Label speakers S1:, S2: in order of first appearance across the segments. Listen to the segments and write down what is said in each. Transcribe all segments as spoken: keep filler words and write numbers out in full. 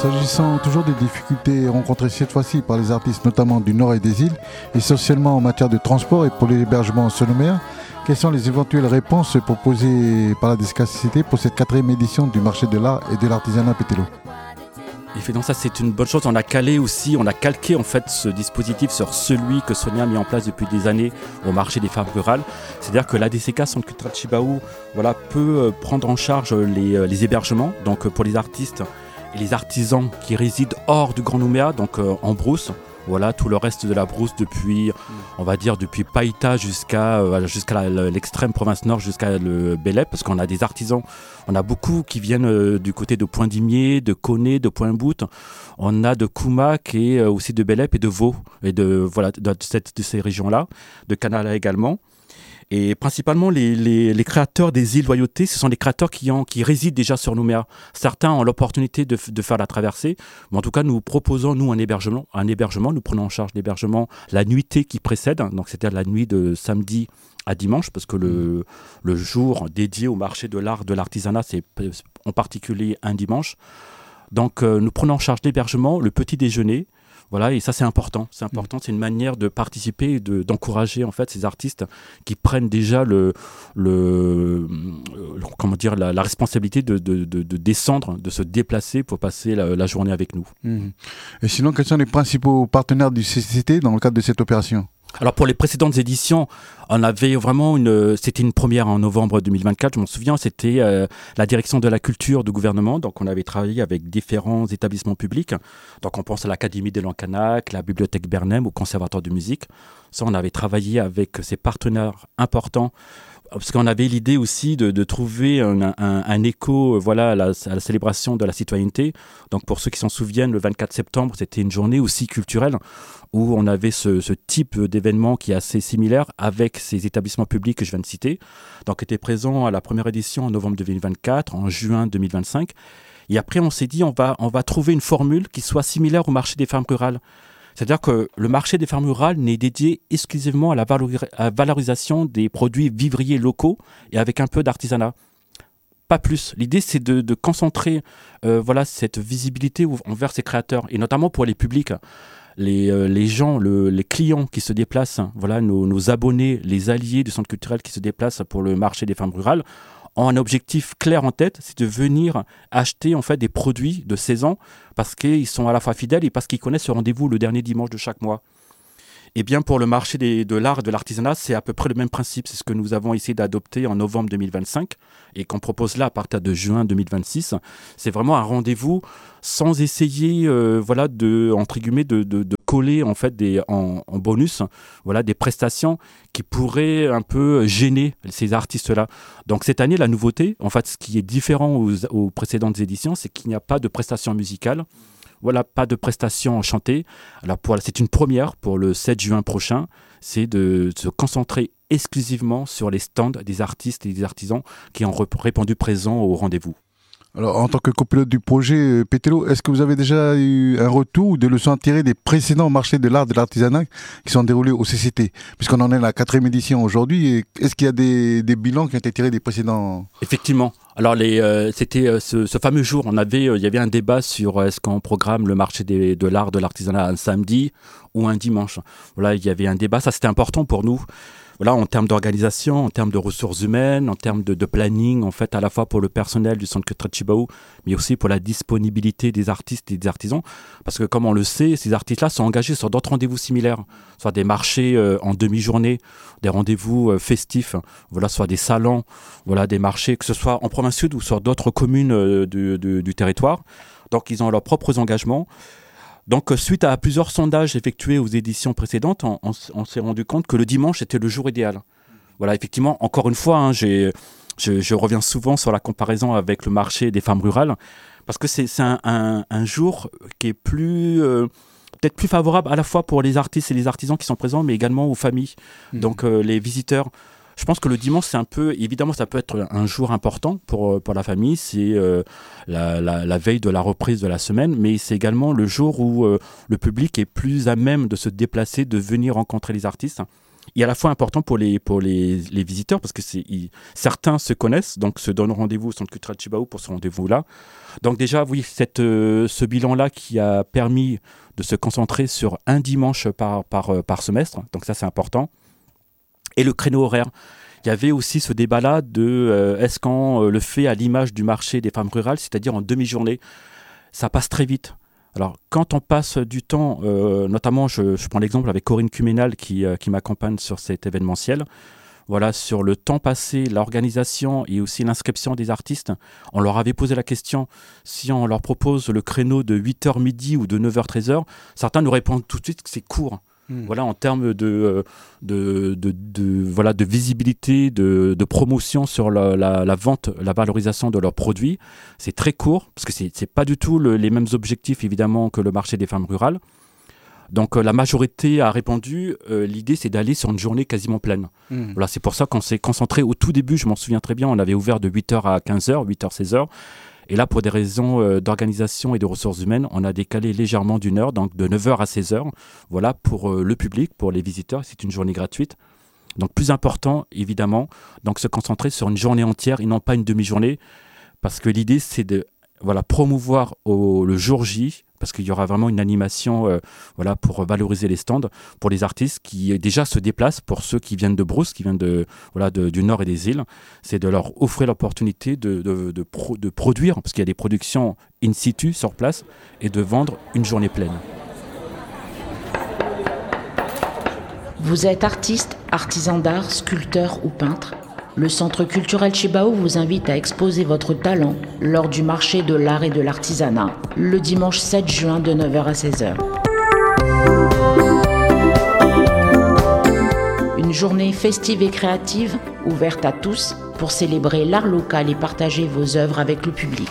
S1: S'agissant toujours des difficultés rencontrées cette fois-ci par les artistes, notamment du Nord et des îles, essentiellement en matière de transport et pour l'hébergement en Sonomer, quelles sont les éventuelles réponses proposées par la D C C T pour cette quatrième édition du marché de l'art et de l'artisanat Pétello?
S2: Évidemment, ça c'est une bonne chose. On a calé aussi, on a calqué en fait ce dispositif sur celui que Sonia a mis en place depuis des années au marché des femmes rurales. C'est-à-dire que l'A D C K, Centre culturel Chibaou, voilà, peut prendre en charge les, les hébergements, donc pour les artistes et les artisans qui résident hors du Grand Nouméa, donc euh, en brousse. Voilà, tout le reste de la brousse depuis, on va dire, depuis Païta jusqu'à euh, jusqu'à la, l'extrême province nord, jusqu'à le Bélep, parce qu'on a des artisans, on a beaucoup qui viennent euh, du côté de Point-d'Imier, de Koné, de Pointe-Boute, on a de Koumak et euh, aussi de Bélep et de Vaud, et de, voilà, de, de, cette, de ces régions-là, de Canala également. Et principalement, les, les, les créateurs des îles Loyauté, ce sont des créateurs qui, ont, qui résident déjà sur Nouméa. Certains ont l'opportunité de, de faire la traversée, mais en tout cas, nous proposons, nous, un hébergement. Un hébergement, nous prenons en charge l'hébergement la nuitée qui précède, donc c'est-à-dire la nuit de samedi à dimanche, parce que le, le jour dédié au marché de l'art, de l'artisanat, c'est en particulier un dimanche. Donc, euh, nous prenons en charge l'hébergement, le petit déjeuner. Voilà, et ça c'est important, c'est important, c'est une manière de participer, de, d'encourager en fait ces artistes qui prennent déjà le, le, le comment dire, la, la responsabilité de, de, de, de descendre, de se déplacer pour passer la, la journée avec nous.
S1: Mmh. Et sinon, quels sont les principaux partenaires du C C T dans le cadre de cette opération ?
S2: Alors pour les précédentes éditions, on avait vraiment une, c'était une première en novembre deux mille vingt-quatre, je m'en souviens, c'était euh, la direction de la culture du gouvernement, donc on avait travaillé avec différents établissements publics, donc on pense à l'Académie de Lancanac, la Bibliothèque Bernheim, au Conservatoire de musique, ça on avait travaillé avec ces partenaires importants, parce qu'on avait l'idée aussi de, de trouver un, un, un écho voilà, à, la, à la célébration de la citoyenneté. Donc pour ceux qui s'en souviennent, le vingt-quatre septembre, c'était une journée aussi culturelle où on avait ce, ce type d'événement qui est assez similaire avec ces établissements publics que je viens de citer. Donc était présent à la première édition en novembre deux mille vingt-quatre, en juin deux mille vingt-cinq. Et après, on s'est dit on va, on va trouver une formule qui soit similaire au marché des femmes rurales. C'est-à-dire que le marché des fermes rurales n'est dédié exclusivement à la valorisation des produits vivriers locaux et avec un peu d'artisanat. Pas plus. L'idée, c'est de, de concentrer euh, voilà, cette visibilité envers ces créateurs, et notamment pour les publics, les, euh, les gens, le, les clients qui se déplacent, voilà, nos, nos abonnés, les alliés du centre culturel qui se déplacent pour le marché des fermes rurales, ont un objectif clair en tête, c'est de venir acheter en fait des produits de saison parce qu'ils sont à la fois fidèles et parce qu'ils connaissent ce rendez-vous le dernier dimanche de chaque mois. Et bien pour le marché des, de l'art et de l'artisanat, c'est à peu près le même principe. C'est ce que nous avons essayé d'adopter en novembre deux mille vingt-cinq et qu'on propose là à partir de juin deux mille vingt-six. C'est vraiment un rendez-vous sans essayer, euh, voilà, de entre guillemets, de, de, de coller en fait des en, en bonus, voilà, des prestations qui pourraient un peu gêner ces artistes-là. Donc cette année, la nouveauté, en fait, ce qui est différent aux, aux précédentes éditions, c'est qu'il n'y a pas de prestations musicales. Voilà, pas de prestations chantées. Alors pour, c'est une première pour le sept juin prochain, c'est de se concentrer exclusivement sur les stands des artistes et des artisans qui ont répondu présents au rendez-vous.
S1: Alors, en tant que copilote du projet Pétello, est-ce que vous avez déjà eu un retour ou des leçons à tirer des précédents marchés de l'art et de l'artisanat qui sont déroulés au C C T? Puisqu'on en est à la quatrième édition aujourd'hui, est-ce qu'il y a des, des bilans qui ont été tirés des précédents?
S2: Effectivement. Alors, les, euh, c'était euh, ce, ce fameux jour, on avait, euh, il y avait un débat sur euh, est-ce qu'on programme le marché des, de l'art, de l'artisanat un samedi ou un dimanche. Voilà, il y avait un débat, ça c'était important pour nous. Voilà, en termes d'organisation, en termes de ressources humaines, en termes de, de planning, en fait, à la fois pour le personnel du centre culturel Chibaou, mais aussi pour la disponibilité des artistes et des artisans. Parce que, comme on le sait, ces artistes-là sont engagés sur d'autres rendez-vous similaires, soit des marchés euh, en demi-journée, des rendez-vous euh, festifs, voilà, soit des salons, voilà, des marchés, que ce soit en province sud ou sur d'autres communes euh, du, du, du territoire. Donc, ils ont leurs propres engagements. Donc, suite à plusieurs sondages effectués aux éditions précédentes, on, on, on s'est rendu compte que le dimanche était le jour idéal. Voilà, effectivement, encore une fois, hein, j'ai, je, je reviens souvent sur la comparaison avec le marché des femmes rurales, parce que c'est, c'est un, un, un jour qui est plus, euh, peut-être plus favorable à la fois pour les artistes et les artisans qui sont présents, mais également aux familles, mmh. donc euh, les visiteurs. Je pense que le dimanche, c'est un peu, évidemment, ça peut être un jour important pour, pour la famille. C'est euh, la, la, la veille de la reprise de la semaine, mais c'est également le jour où euh, le public est plus à même de se déplacer, de venir rencontrer les artistes. est à la fois important pour les, pour les, les visiteurs parce que c'est, ils, certains se connaissent, donc se donnent rendez-vous au Centre culturel Tjibaou pour ce rendez-vous-là. Donc déjà, oui, cette, euh, ce bilan-là qui a permis de se concentrer sur un dimanche par, par, par semestre, donc ça c'est important. Et le créneau horaire. Il y avait aussi ce débat-là de euh, est-ce qu'on euh, le fait à l'image du marché des femmes rurales, c'est-à-dire en demi-journée. Ça passe très vite. Alors, quand on passe du temps, euh, notamment, je, je prends l'exemple avec Corinne Cuménal qui, euh, qui m'accompagne sur cet événementiel, voilà, sur le temps passé, l'organisation et aussi l'inscription des artistes, on leur avait posé la question, si on leur propose le créneau de huit heures midi ou de neuf heures treize heures, certains nous répondent tout de suite que c'est court. Voilà, en termes de, de, de, de, voilà, de visibilité, de, de promotion sur la, la, la vente, la valorisation de leurs produits, c'est très court, parce que ce n'est pas du tout le, les mêmes objectifs, évidemment, que le marché des femmes rurales. Donc, euh, la majorité a répondu, euh, l'idée, c'est d'aller sur une journée quasiment pleine. Mmh. Voilà, c'est pour ça qu'on s'est concentré au tout début, je m'en souviens très bien, on avait ouvert de huit heures à quinze heures, huit heures seize heures. Et là, pour des raisons euh, d'organisation et de ressources humaines, on a décalé légèrement d'une heure, donc de neuf heures à seize heures. Voilà, pour euh, le public, pour les visiteurs, c'est une journée gratuite. Donc, plus important, évidemment, donc se concentrer sur une journée entière et non pas une demi-journée. Parce que l'idée, c'est de voilà, promouvoir au, le jour J, parce qu'il y aura vraiment une animation euh, voilà, pour valoriser les stands, pour les artistes qui déjà se déplacent, pour ceux qui viennent de Brousse, qui viennent de, voilà, de, du nord et des îles, c'est de leur offrir l'opportunité de, de, de, pro, de produire, parce qu'il y a des productions in situ, sur place, et de vendre une journée pleine.
S3: Vous êtes artiste, artisan d'art, sculpteur ou peintre ? Le Centre culturel Tjibaou vous invite à exposer votre talent lors du marché de l'art et de l'artisanat, le dimanche sept juin de neuf heures à seize heures. Une journée festive et créative, ouverte à tous, pour célébrer l'art local et partager vos œuvres avec le public.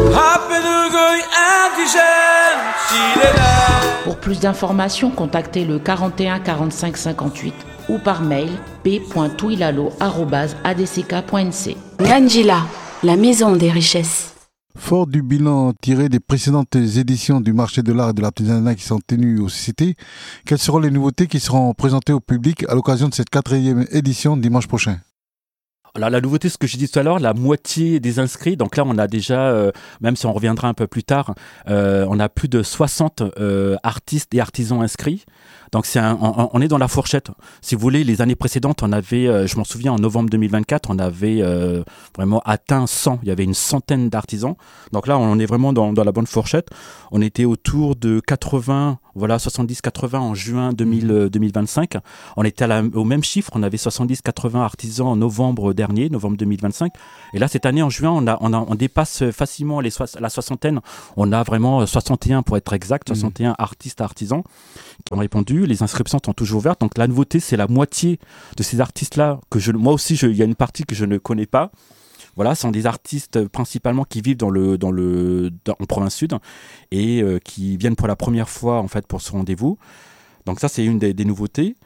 S3: Pour plus d'informations, contactez le quarante et un quarante-cinq cinquante-huit ou par mail p point touilalo arobase a d c k point n c.
S4: Ngandjila, la maison des richesses.
S1: Fort du bilan tiré des précédentes éditions du marché de l'art et de l'artisanat qui sont tenues au C C T, quelles seront les nouveautés qui seront présentées au public à l'occasion de cette quatrième édition dimanche prochain ?
S2: Alors, la nouveauté, ce que je dis tout à l'heure, la moitié des inscrits, donc là on a déjà, euh, même si on reviendra un peu plus tard, euh, on a plus de soixante euh, artistes et artisans inscrits. Donc c'est un, on, on est dans la fourchette. Si vous voulez, les années précédentes, on avait, euh, je m'en souviens, en novembre deux mille vingt-quatre, on avait euh, vraiment atteint cent. Il y avait une centaine d'artisans. Donc là, on est vraiment dans, dans la bonne fourchette. On était autour de quatre-vingts, voilà, soixante-dix quatre-vingts en juin deux mille, euh, deux mille vingt-cinq. On était à la, au même chiffre. On avait soixante-dix quatre-vingts artisans en novembre dernier, novembre deux mille vingt-cinq. Et là, cette année, en juin, on, a, on, a, on dépasse facilement les so- la soixantaine. On a vraiment soixante et un, pour être exact, soixante et un mmh. artistes artisans qui ont répondu. Les inscriptions sont toujours ouvertes. Donc la nouveauté, c'est la moitié de ces artistes-là que je, moi aussi, il y a une partie que je ne connais pas. Voilà, ce sont des artistes principalement qui vivent dans le, dans le, dans, en province sud et euh, qui viennent pour la première fois en fait pour ce rendez-vous. Donc ça, c'est une des, des nouveautés.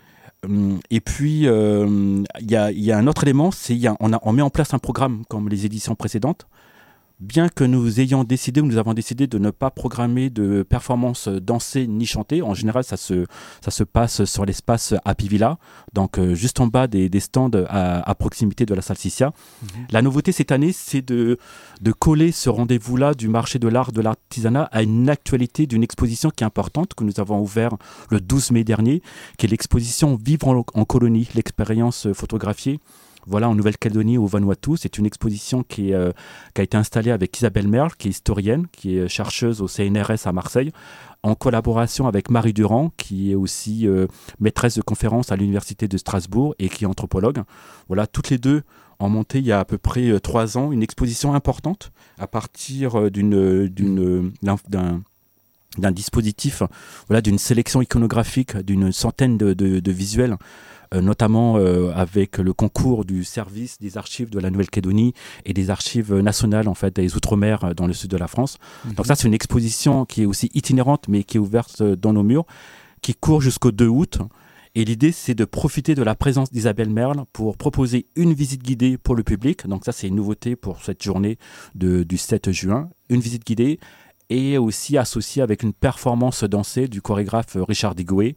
S2: Et puis, il euh, y, a, y a un autre élément, c'est y a, on, a, on met en place un programme comme les éditions précédentes. Bien que nous ayons décidé, ou nous avons décidé de ne pas programmer de performances dansées ni chantées, en général, ça se, ça se passe sur l'espace Happy Villa, donc euh, juste en bas des, des stands à, à proximité de la salle Sissia. Mmh. La nouveauté cette année, c'est de, de coller ce rendez-vous-là du marché de l'art, de l'artisanat à une actualité d'une exposition qui est importante, que nous avons ouvert le douze mai dernier, qui est l'exposition Vivre en, en colonie, l'expérience photographiée. Voilà, en Nouvelle-Calédonie, au Vanuatu. C'est une exposition qui, est, euh, qui a été installée avec Isabelle Merle, qui est historienne, qui est chercheuse au C N R S à Marseille, en collaboration avec Marie Durand, qui est aussi euh, maîtresse de conférence à l'Université de Strasbourg et qui est anthropologue. Voilà, toutes les deux ont monté il y a à peu près euh, trois ans une exposition importante à partir d'une, d'une, d'un, d'un, d'un dispositif, voilà, d'une sélection iconographique d'une centaine de, de, de visuels. Euh, notamment euh, avec le concours du service des archives de la Nouvelle-Calédonie et des archives nationales en fait des Outre-mer dans le sud de la France. Mmh. Donc ça, c'est une exposition qui est aussi itinérante mais qui est ouverte dans nos murs, qui court jusqu'au deux août. Et l'idée, c'est de profiter de la présence d'Isabelle Merle pour proposer une visite guidée pour le public. Donc ça, c'est une nouveauté pour cette journée de, du sept juin. Une visite guidée et aussi associée avec une performance dansée du chorégraphe Richard Digoué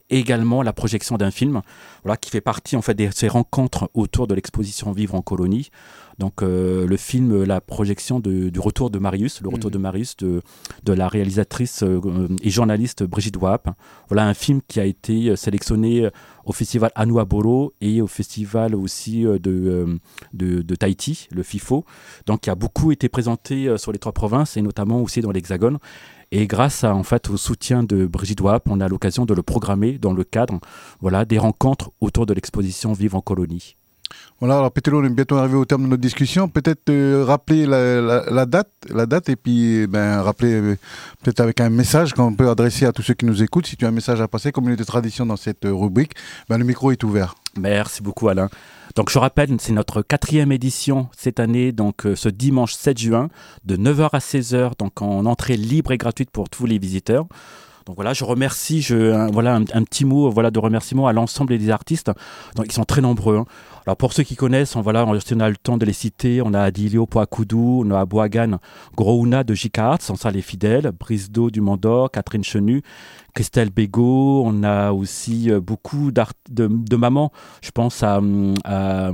S2: et également la projection d'un film, voilà, qui fait partie en fait de ces rencontres autour de l'exposition Vivre en colonie. Donc euh, le film, la projection de, du retour de Marius, le retour mmh. de Marius de, de la réalisatrice euh, et journaliste Brigitte Wahap. Voilà un film qui a été sélectionné au festival Anouaboro et au festival aussi de, de, de Tahiti, le FIFO. Donc qui a beaucoup été présenté sur les trois provinces et notamment aussi dans l'Hexagone. Et grâce à, en fait, au soutien de Brigitte Wahap, on a l'occasion de le programmer dans le cadre voilà, des rencontres autour de l'exposition Vivre en colonie.
S1: Voilà, alors Petelo, on est bientôt arrivé au terme de notre discussion. Peut-être euh, rappeler la, la, la date, la date et puis ben, rappeler euh, peut-être avec un message qu'on peut adresser à tous ceux qui nous écoutent. Si tu as un message à passer, comme il est de tradition dans cette rubrique, ben, le micro est ouvert.
S2: Merci beaucoup Alain. Donc je rappelle, c'est notre quatrième édition cette année, donc euh, ce dimanche sept juin, de neuf heures à seize heures, donc en entrée libre et gratuite pour tous les visiteurs. Donc voilà, je remercie, je, un, voilà un, un petit mot voilà, de remerciement à l'ensemble des artistes. Donc, ils sont très nombreux. Hein. Alors pour ceux qui connaissent, on, voilà, on a le temps de les citer. On a Adilio Poakoudou, on a Boagan Grouna de J K Arts, sans ça les fidèles, Brisdo du Mandor, Catherine Chenu, Christelle Bégaud. On a aussi beaucoup de, de mamans. Je pense à... à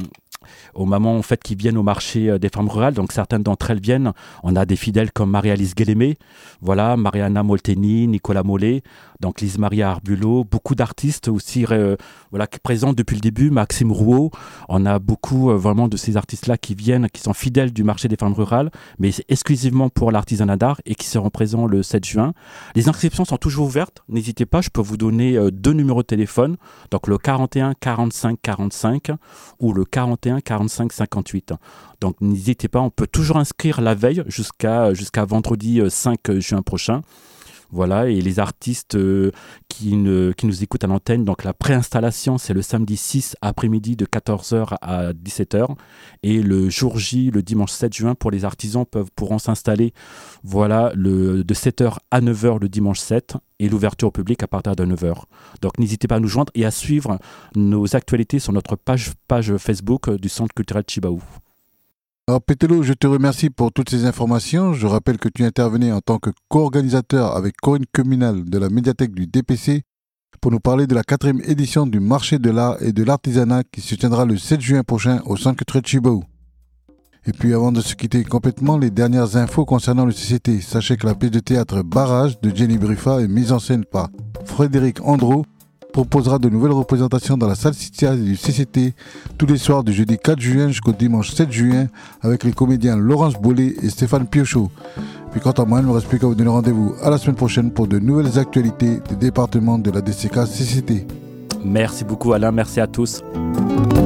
S2: aux mamans en fait, qui viennent au marché des femmes rurales, donc certaines d'entre elles viennent. On a des fidèles comme Marie-Alice Guélémé, voilà, Mariana Molteni, Nicolas Mollet, donc Lise Maria Arbulot, beaucoup d'artistes aussi euh, voilà, présents depuis le début, Maxime Rouault. On a beaucoup euh, vraiment de ces artistes-là qui viennent, qui sont fidèles du marché des femmes rurales, mais c'est exclusivement pour l'artisanat d'art et qui seront présents le sept juin. Les inscriptions sont toujours ouvertes, n'hésitez pas, je peux vous donner euh, deux numéros de téléphone, donc le quarante et un quarante-cinq quarante-cinq ou le quarante et un quarante-cinq cinquante-huit. Donc n'hésitez pas, on peut toujours inscrire la veille jusqu'à, jusqu'à vendredi cinq juin prochain. Voilà, et les artistes euh, qui, ne, qui nous écoutent à l'antenne, donc la préinstallation, c'est le samedi six après-midi de quatorze heures à dix-sept heures. Et le jour J, le dimanche sept juin, pour les artisans, peuvent, pourront s'installer voilà, le, de sept heures à neuf heures le dimanche sept et l'ouverture au public à partir de neuf heures. Donc n'hésitez pas à nous joindre et à suivre nos actualités sur notre page, page Facebook du Centre culturel Chibaou.
S1: Alors Petelo, je te remercie pour toutes ces informations. Je rappelle que tu intervenais en tant que co-organisateur avec Corinne Communal de la médiathèque du D P C pour nous parler de la quatrième édition du marché de l'art et de l'artisanat qui se tiendra le sept juin prochain au Centre culturel Chibaou. Et puis avant de se quitter complètement, les dernières infos concernant le C C T. Sachez que la pièce de théâtre Barrage de Jenny Bruffa est mise en scène par Frédéric Andro, proposera de nouvelles représentations dans la salle Citia du C C T tous les soirs du jeudi quatre juin jusqu'au dimanche sept juin avec les comédiens Laurence Bollet et Stéphane Piochot. Puis quant à moi, il ne me reste plus qu'à vous donner rendez-vous à la semaine prochaine pour de nouvelles actualités des départements de la D C K C C T.
S2: Merci beaucoup Alain, merci à tous.